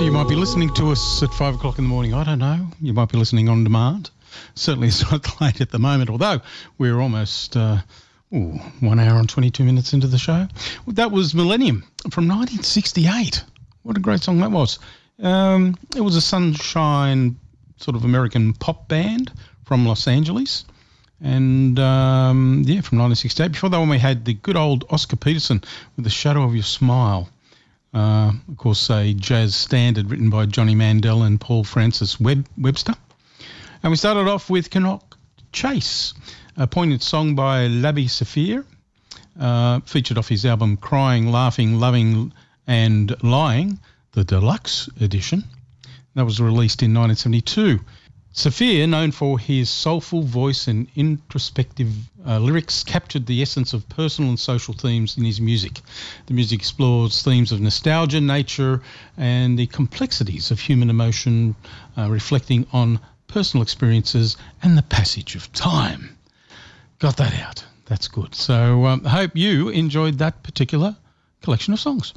You might be listening to us at 5 o'clock in the morning. I don't know. You might be listening on demand. Certainly it's not late at the moment, although we're almost 1 hour and 22 minutes into the show. That was Millennium from 1968. What a great song that was. It was a sunshine sort of American pop band from Los Angeles. And, from 1968. Before that one, we had the good old Oscar Peterson with The Shadow of Your Smile. Of course, a jazz standard written by Johnny Mandel and Paul Francis Webster. And we started off with Canuck Chase, a poignant song by Labi Saphir, featured off his album Crying, Laughing, Loving and Lying, the deluxe edition. That was released in 1972. Saphir, known for his soulful voice and introspective lyrics, captured the essence of personal and social themes in his music. The music explores themes of nostalgia, nature, and the complexities of human emotion, reflecting on personal experiences and the passage of time. Got that out. That's good. So I hope you enjoyed that particular collection of songs.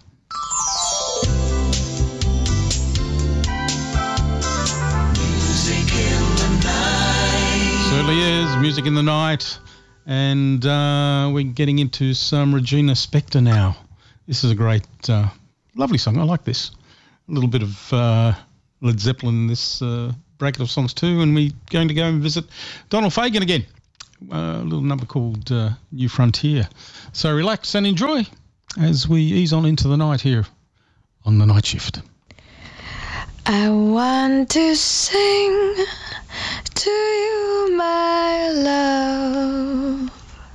Certainly is Music in the Night, and we're getting into some Regina Spektor now. This is a great, lovely song. I like this. A little bit of Led Zeppelin in this bracket of songs too, and we're going to go and visit Donald Fagen again. A little number called New Frontier. So relax and enjoy as we ease on into the night here on The Night Shift. I want to sing to you, my love,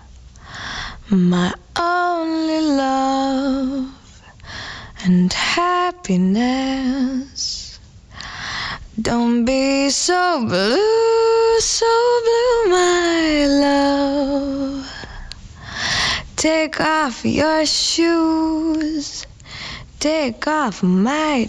my only love and happiness. Don't be so blue, my love. Take off your shoes, take off my